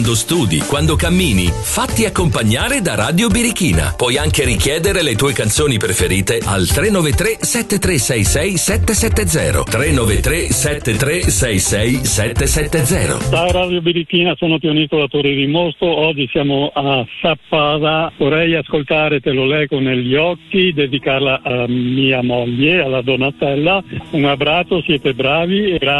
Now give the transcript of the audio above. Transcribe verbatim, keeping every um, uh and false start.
Quando studi, quando cammini, fatti accompagnare da Radio Birichina. Puoi anche richiedere le tue canzoni preferite al tre nove tre sette tre sei sei sette sette zero. tre nove tre sette tre sei sei sette sette zero. Ciao Radio Birichina, sono Tio Nicola Torri di Mosto. Oggi siamo a Sappada. Vorrei ascoltare Te lo leggo negli occhi, dedicarla a mia moglie, alla Donatella. Un abbraccio, siete bravi e grazie.